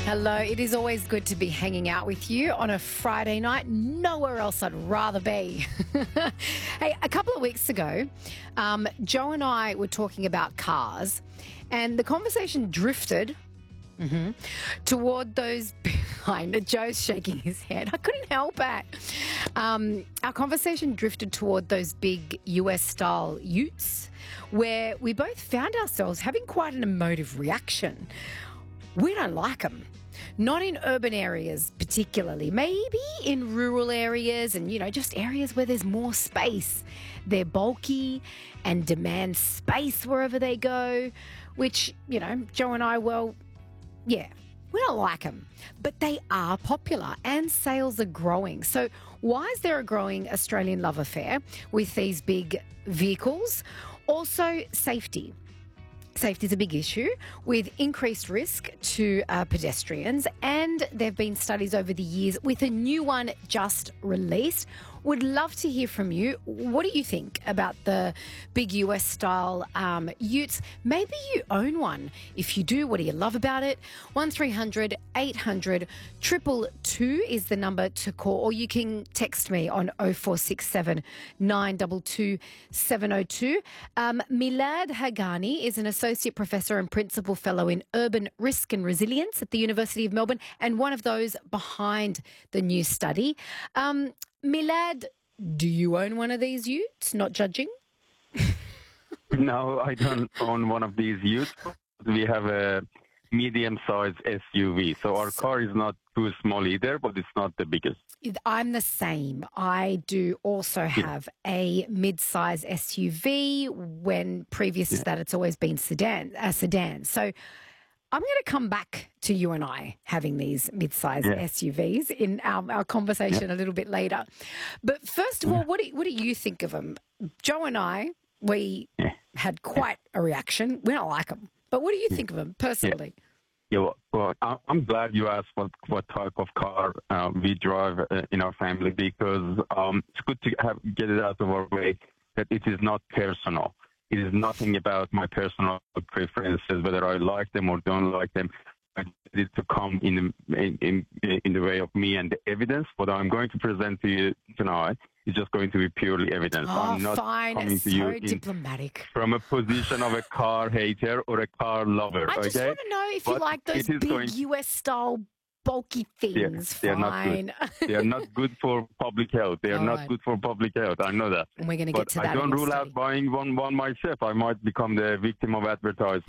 Hello, it is always good to be hanging out with you on a Friday night. Nowhere else I'd rather be. Hey, a couple of weeks ago, Joe and I were talking about cars, and the conversation drifted toward those behind. Joe's shaking his head. I couldn't help it. Our conversation drifted toward those big US-style utes, where we both found ourselves having quite an emotive reaction. We don't like them. Not in urban areas particularly, maybe in rural areas and, just areas where there's more space. They're bulky and demand space wherever they go, which, Joe and I, we don't like them. But they are popular and sales are growing. So why is there a growing Australian love affair with these big vehicles? Also, safety. Safety is a big issue with increased risk to pedestrians, and there have been studies over the years with a new one just released. Would love to hear from you. What do you think about the big US-style utes? Maybe you own one. If you do, what do you love about it? 1300 800 222 is the number to call, or you can text me on 0467 922 702. Milad Haghani is an Associate Professor and Principal Fellow in Urban Risk and Resilience at the University of Melbourne, and one of those behind the new study. Milad, do you own one of these utes? Not judging. No, I don't own one of these utes. We have a medium-sized SUV, so our car is not too small either, but it's not the biggest. I'm the same. I do also have a mid-size SUV. When previous to that, it's always been a sedan. So I'm going to come back to you and I having these mid-size SUVs in our conversation a little bit later. But first of all, what do you think of them? Joe and I, we had quite a reaction. We don't like them. But what do you think of them personally? Well, I'm glad you asked what type of car we drive in our family, because it's good to get it out of our way that it is not personal. It is nothing about my personal preferences, whether I like them or don't like them. I need to come in the way of me and the evidence. What I'm going to present to you tonight is just going to be purely evidence. I'm not coming to you diplomatic. From a position of a car hater or a car lover. I just want to know if you like those big US-style bulky things. They're not good. They are not good for public health. They are not good for public health. I know that. And we're going to get to that. I don't rule out buying one myself. I might become the victim of advertising.